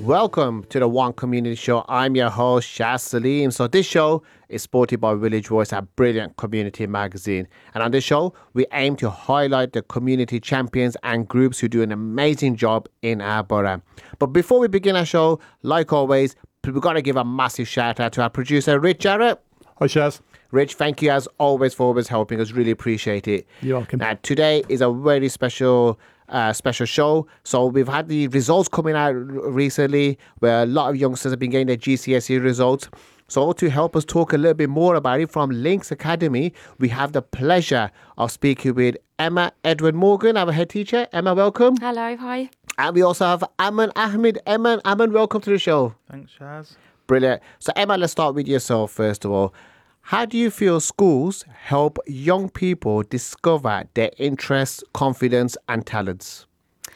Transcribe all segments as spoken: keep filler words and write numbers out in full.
Welcome to the One Community Show. I'm your host, Shaz Salim. So this show is supported by Village Voice, a brilliant community magazine. And on this show, we aim to highlight the community champions and groups who do an amazing job in our borough. But before we begin our show, like always, we've got to give a massive shout out to our producer, Rich Jarrett. Hi, Shaz. Rich, thank you as always for always helping us. Really appreciate it. You're welcome. Now, today is a very special uh, special show. So we've had the results coming out recently where a lot of youngsters have been getting their G C S E results. So to help us talk a little bit more about it from Links Academy, we have the pleasure of speaking with Emma Edward Morgan, our head teacher. Emma, welcome. Hello, hi. And we also have Aman Ahmed. Emma, Aman, welcome to the show. Thanks, Shaz. Brilliant. So Emma, let's start with yourself first of all. How do you feel schools help young people discover their interests, confidence and talents?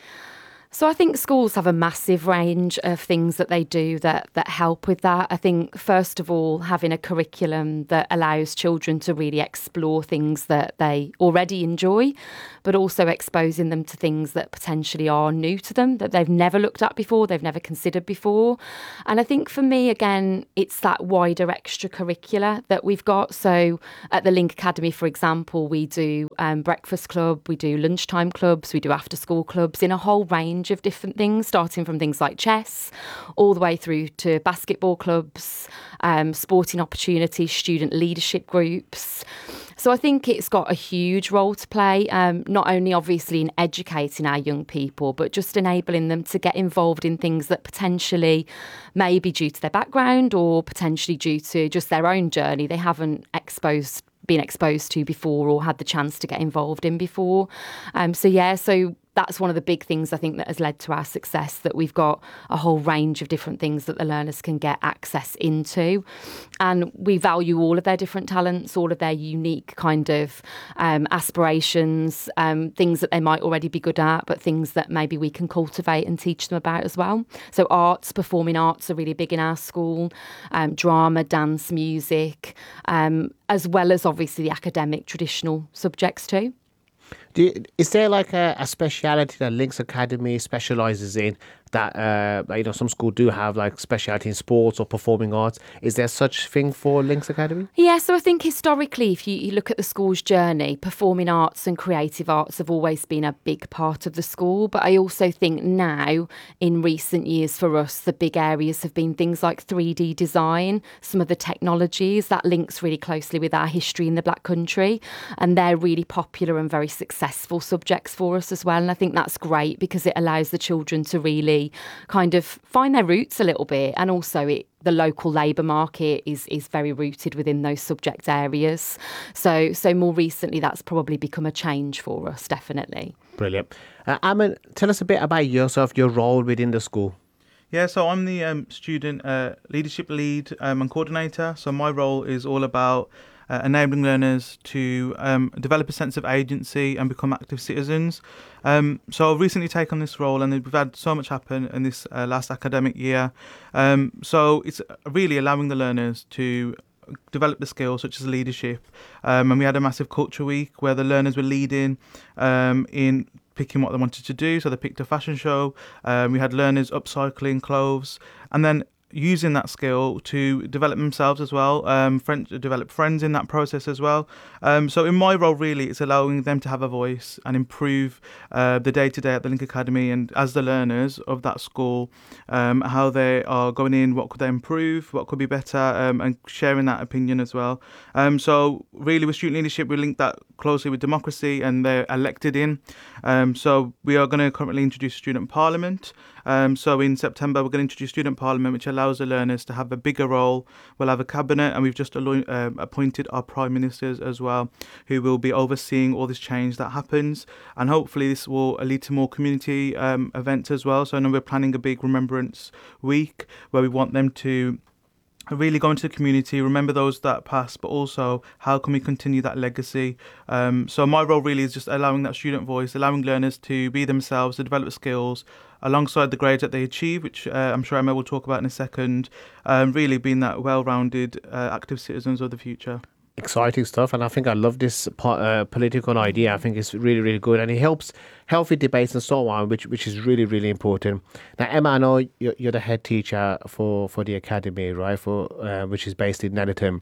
So I think schools have a massive range of things that they do that that help with that. I think, first of all, having a curriculum that allows children to really explore things that they already enjoy, but also exposing them to things that potentially are new to them, that they've never looked at before, they've never considered before. And I think for me, again, it's that wider extracurricular that we've got. So at the Link Academy, for example, we do um, breakfast club, we do lunchtime clubs, we do after school clubs in a whole range of different things, starting from things like chess all the way through to basketball clubs, um, sporting opportunities, student leadership groups. So I think it's got a huge role to play, um, not only obviously in educating our young people, but just enabling them to get involved in things that potentially may be due to their background or potentially due to just their own journey they haven't exposed been exposed to before or had the chance to get involved in before. Um, so yeah, so that's one of the big things I think that has led to our success, that we've got a whole range of different things that the learners can get access into. And we value all of their different talents, all of their unique kind of um, aspirations, um, things that they might already be good at, but things that maybe we can cultivate and teach them about as well. So arts, performing arts are really big in our school, um, drama, dance, music, um, as well as obviously the academic traditional subjects too. Do you, is there like a, a speciality that Links Academy specialises in that, uh, you know, some schools do have like speciality in sports or performing arts? Is there such thing for Links Academy? Yeah, so I think historically, if you, you look at the school's journey, performing arts and creative arts have always been a big part of the school. But I also think now, in recent years for us, the big areas have been things like three D design, some of the technologies that links really closely with our history in the Black Country. And they're really popular and very successful subjects for us as well. And I think that's great because it allows the children to really kind of find their roots a little bit, and also it the local labour market is is very rooted within those subject areas. So so more recently, that's probably become a change for us, definitely. Brilliant. Uh, Aman, tell us a bit about yourself, your role within the school. Yeah, so I'm the um, student uh, leadership lead um, and coordinator. So my role is all about Uh, enabling learners to um, develop a sense of agency and become active citizens. Um, so I've recently taken on this role, and we've had so much happen in this uh, last academic year. Um, so it's really allowing the learners to develop the skills such as leadership. Um, and we had a massive culture week where the learners were leading um, in picking what they wanted to do. So they picked a fashion show. Um, we had learners upcycling clothes, and then using that skill to develop themselves as well, um, friend, develop friends in that process as well. Um, so in my role, really, it's allowing them to have a voice and improve uh, the day-to-day at the Link Academy, and as the learners of that school, um, how they are going in, what could they improve, what could be better, um, and sharing that opinion as well. Um, so really with student leadership, we link that closely with democracy, and they're elected in. Um, so we are going to currently introduce student parliament. Um, so in September, we're going to introduce student parliament, which allows the learners to have a bigger role. We'll have a cabinet, and we've just uh, appointed our prime ministers as well, who will be overseeing all this change that happens. And hopefully this will lead to more community um, events as well. So I know we're planning a big remembrance week where we want them to really go into the community, remember those that passed, but also how can we continue that legacy. Um, so my role really is just allowing that student voice, allowing learners to be themselves, to develop skills alongside the grades that they achieve, which uh, I'm sure Emma will talk about in a second, um, really being that well-rounded uh, active citizens of the future. exciting stuff, and I think I love this po- uh, political idea. I think it's really, really good, and it helps healthy debates and so on, which which is really, really important. Now, Emma, I know you're, you're the head teacher for, for the academy, right? For uh, which is based in Netherton.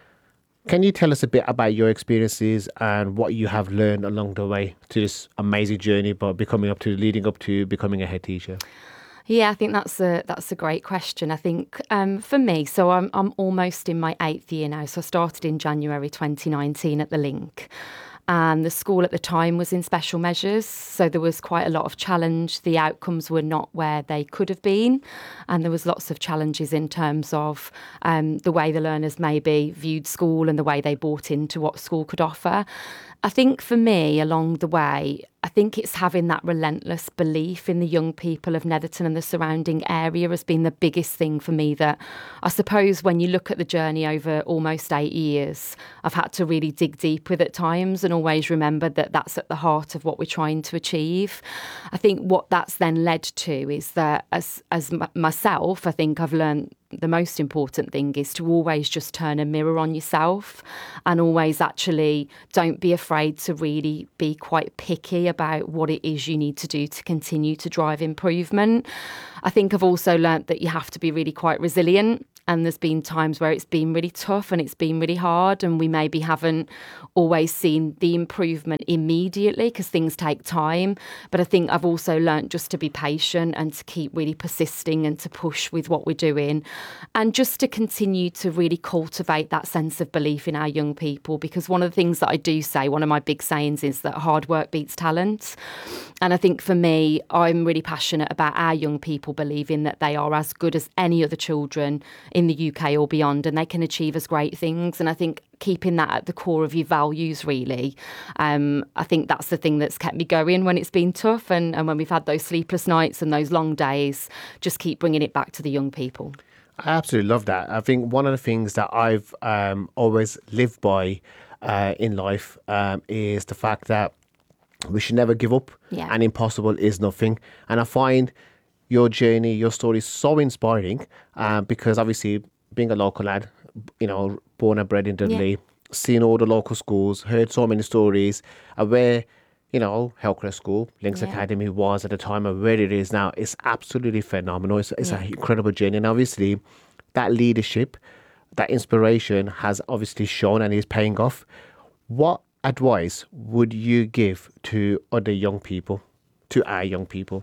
Can you tell us a bit about your experiences and what you have learned along the way to this amazing journey, but becoming up to leading up to becoming a head teacher? Yeah, I think that's a that's a great question. I think um, for me, so I'm I'm almost in my eighth year now. So I started in January twenty nineteen at the Link. And the school at the time was in special measures, so there was quite a lot of challenge. The outcomes were not where they could have been, and there was lots of challenges in terms of um, the way the learners maybe viewed school and the way they bought into what school could offer. I think for me, along the way, I think it's having that relentless belief in the young people of Netherton and the surrounding area has been the biggest thing for me. That I suppose when you look at the journey over almost eight years, I've had to really dig deep with at times and always remember that that's at the heart of what we're trying to achieve. I think what that's then led to is that as, as m- myself, I think I've learned the most important thing is to always just turn a mirror on yourself and always actually don't be afraid to really be quite picky about what it is you need to do to continue to drive improvement. I think I've also learnt that you have to be really quite resilient. And there's been times where it's been really tough and it's been really hard, and we maybe haven't always seen the improvement immediately because things take time. But I think I've also learnt just to be patient and to keep really persisting and to push with what we're doing, and just to continue to really cultivate that sense of belief in our young people. Because one of the things that I do say, one of my big sayings is that hard work beats talent. And I think for me, I'm really passionate about our young people believing that they are as good as any other children in the U K or beyond, and they can achieve as great things. And I think keeping that at the core of your values, really, um, I think that's the thing that's kept me going when it's been tough, and, and when we've had those sleepless nights and those long days, just keep bringing it back to the young people. I absolutely love that. I think one of the things that I've um, always lived by uh, in life um, is the fact that we should never give up, Yeah. and impossible is nothing. And I find your journey, your story is so inspiring uh, because obviously being a local lad, you know, born and bred in Dudley, Yeah. seen all the local schools, heard so many stories of where, you know, Hillcrest School, Links Yeah. Academy was at the time and where it is now. It's absolutely phenomenal. It's, it's Yeah. an incredible journey. And obviously that leadership, that inspiration has obviously shown and is paying off. What advice would you give to other young people, to our young people?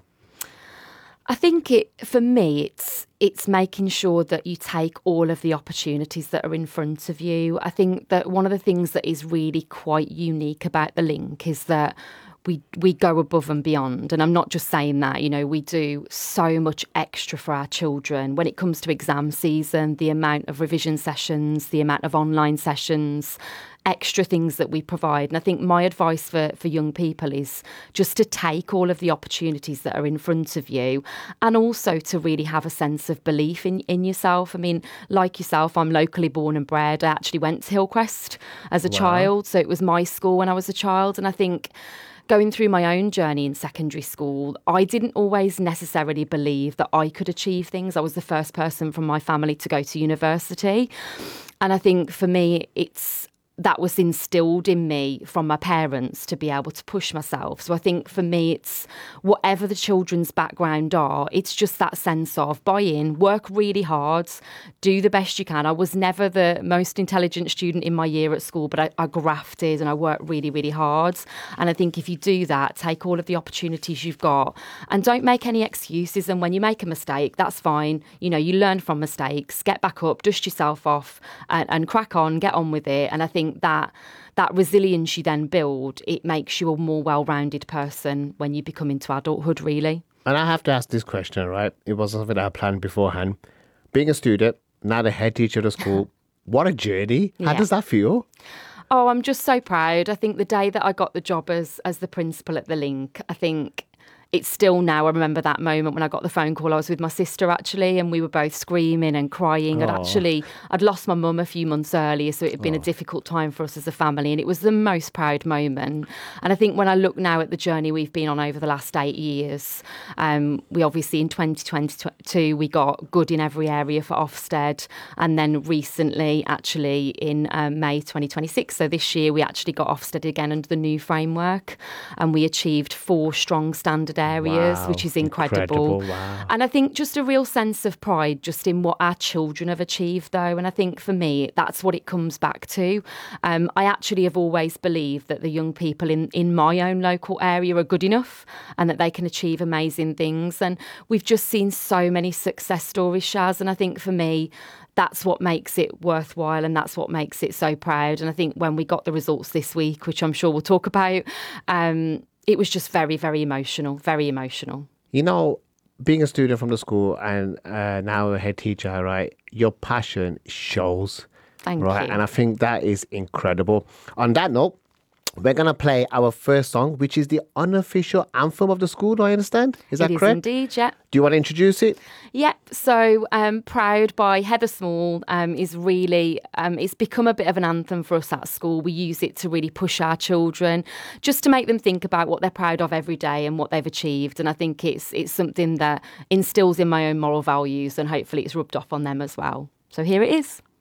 I think it for me it's it's making sure that you take all of the opportunities that are in front of you. I think that one of the things that is really quite unique about the Link is that we we go above and beyond. And I'm not just saying that, you know, we do so much extra for our children. When it comes to exam season, the amount of revision sessions, the amount of online sessions, extra things that we provide. And I think my advice for, for young people is just to take all of the opportunities that are in front of you, and also to really have a sense of belief in, in yourself. I mean, like yourself, I'm locally born and bred. I actually went to Hillcrest as a Wow. child. So it was my school when I was a child. And I think going through my own journey in secondary school, I didn't always necessarily believe that I could achieve things. I was the first person from my family to go to university. And I think for me, it's that was instilled in me from my parents to be able to push myself. So I think for me, it's whatever the children's background are, it's just that sense of buy in, work really hard, do the best you can. I was never the most intelligent student in my year at school, but I, I grafted and I worked really, really hard. And I think if you do that, take all of the opportunities you've got and don't make any excuses. And when you make a mistake, that's fine. You know, you learn from mistakes, get back up, dust yourself off and, and crack on, get on with it. And I think that that resilience you then build, it makes you a more well-rounded person when you become into adulthood, really. And I have to ask this question, right? It wasn't something I planned beforehand. Being a student, now the head teacher of the school, what a journey. How Yeah. does that feel? Oh, I'm just so proud. I think the day that I got the job as as the principal at the Link, I think it's still now, I remember that moment when I got the phone call. I was with my sister actually, and we were both screaming and crying. I'd Oh. actually, I'd lost my mum a few months earlier, so it had been a difficult time for us as a family, and it was the most proud moment. And I think when I look now at the journey we've been on over the last eight years, um, we obviously in twenty twenty-two, we got good in every area for Ofsted. And then recently, actually in um, May twenty twenty-six, so this year, we actually got Ofsted again under the new framework, and we achieved four strong standard areas, Wow, which is incredible. incredible, wow. And I think just a real sense of pride just in what our children have achieved, though. And I think for me, that's what it comes back to. Um, I actually have always believed that the young people in, in my own local area are good enough and that they can achieve amazing things. And we've just seen so many success stories, Shaz. And I think for me, that's what makes it worthwhile, and that's what makes it so proud. And I think when we got the results this week, which I'm sure we'll talk about, um, it was just very, very emotional, very emotional. You know, being a student from the school and uh, now a head teacher, right, your passion shows. Thank right? you. And I think that is incredible. On that note, we're going to play our first song, which is the unofficial anthem of the school, do I understand? Is that It is correct? indeed, yeah. Do you want to introduce it? Yep. So um, Proud by Heather Small um, is really, um, it's become a bit of an anthem for us at school. We use it to really push our children, just to make them think about what they're proud of every day and what they've achieved. And I think it's it's something that instills in my own moral values, and hopefully it's rubbed off on them as well. So here it is.